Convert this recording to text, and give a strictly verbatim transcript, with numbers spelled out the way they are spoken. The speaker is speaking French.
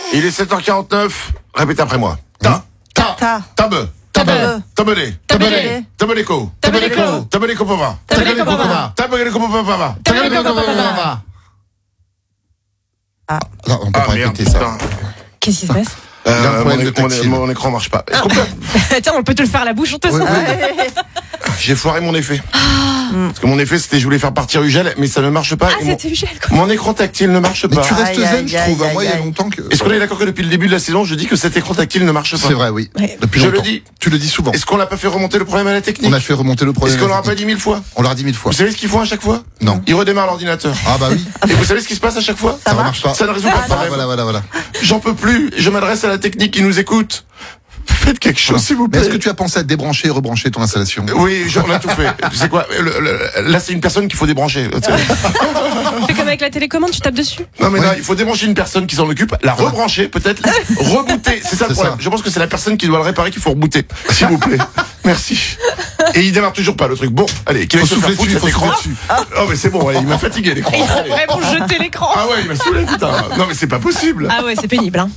Il est sept heures quarante-neuf. Répétez après moi. Ta, ta, Ta. tabe, Tabe. tabelé, Tabelé. tabeleko, Tabeleko. tabeleko papa, Tabeleko papa. tabeleko papa. Tabeleko papa. Ah. Non, on peut Ah pas merde, répéter ça. putain. Qu'est-ce qui se passe? Il y a un Euh, problème mon, de tactile. mon, mon écran marche pas. Est-ce qu'on peut- Tiens, on peut te le faire à la bouche, on te Oui, sent. oui. J'ai foiré mon effet. Parce que mon effet, c'était je voulais faire partir Ugel, mais ça ne marche pas. Ah, et mon, c'était Ugel, quoi. mon écran tactile ne marche Mais pas. tu restes Aïe, zen, aïe, je trouve. aïe, Moi, il y a aïe. longtemps que. Est-ce qu'on est d'accord que depuis le début de la saison, je dis que cet écran tactile ne marche pas? C'est vrai, oui. Ouais. Depuis Je longtemps. le dis. Tu le dis souvent. Est-ce qu'on n'a pas fait remonter le problème à la technique? On a fait remonter le problème. Est-ce qu'on à la l'aura pas technique. dit mille fois? On l'a dit mille fois. Vous savez ce qu'ils font à chaque fois? Non. Ils redémarrent l'ordinateur. Ah bah oui. Et vous savez ce qui se passe à chaque fois? Ça ne marche pas. Ça ne résout pas le Ah, problème. voilà, voilà, voilà. J'en peux plus. Je m'adresse à la technique qui nous écoute. Faites quelque chose, s'il vous Mais plaît. est-ce que tu as pensé à débrancher et rebrancher ton installation? Oui, je- on a tout fait. Tu sais quoi? le- le- Là, c'est une personne qu'il faut débrancher. Tu sais. Fais comme avec la télécommande, tu tapes dessus. Non, mais Ouais. non, il faut débrancher une personne qui s'en occupe, la rebrancher, peut-être, rebooter. C'est ça le C'est problème. ça. Je pense que c'est la personne qui doit le réparer qu'il faut rebooter. S'il vous plaît. Merci. Et il démarre toujours pas, le truc. Bon, allez, qu'il Faut aille se faire souffler foutre dessus, cet faut écran. souffler dessus. Oh, mais c'est bon, ouais, il m'a fatigué, l'écran. Il faut Allez. vraiment jeter l'écran. Ah ouais, il m'a saoulé, putain. Non, mais c'est pas possible. Ah ouais, c'est pénible, hein.